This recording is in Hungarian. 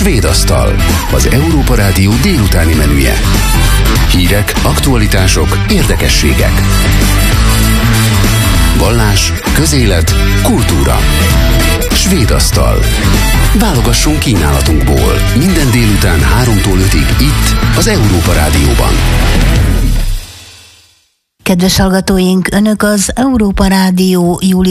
Svédasztal, az Európa Rádió délutáni menüje. Hírek, aktualitások, érdekességek. Vallás, közélet, kultúra. Svédasztal. Válogassunk kínálatunkból. Minden délután 3-tól 5-ig itt, az Európa Rádióban. Kedves hallgatóink, Önök az Európa Rádió július